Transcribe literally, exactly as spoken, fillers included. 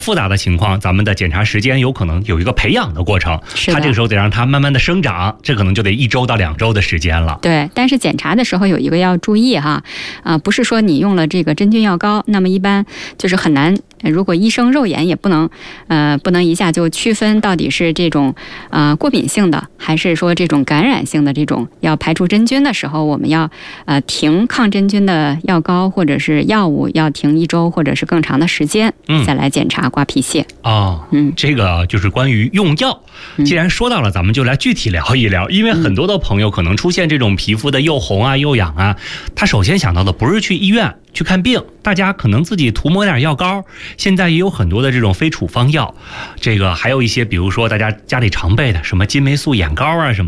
复杂的情况，咱们的检查时间有可能有一个培养的过程，它这个时候得让它慢慢的生长，这可能就得一周到两周的时间了。 对，但是检查的时候有一个要注意哈，啊、呃，不是说你用了这个真菌药膏，那么一般就是很难。如果医生肉眼也不能，呃，不能一下就区分到底是这种呃过敏性的，还是说这种感染性的这种，要排除真菌的时候，我们要呃停抗真菌的药膏或者是药物，要停一周或者是更长的时间，嗯、再来检查刮皮屑。 哦，嗯，这个就是关于用药。既然说到了，咱们就来具体聊一聊，因为很多的朋友可能出现这种皮肤的又红啊又痒啊，他首先想到的不是去医院去看病，大家可能自己涂抹点药膏，现在也有很多的这种非处方药，这个还有一些比如说大家家里常备的什么金霉素眼膏啊什么